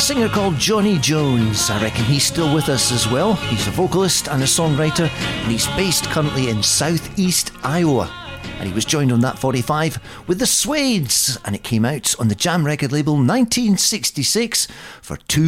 singer called Johnny Jones. I reckon he's still with us as well. He's a vocalist and a songwriter, and he's based currently in southeast Iowa. And he was joined on that 45 with the Suedes, and it came out on the Jam record label 1966 for 2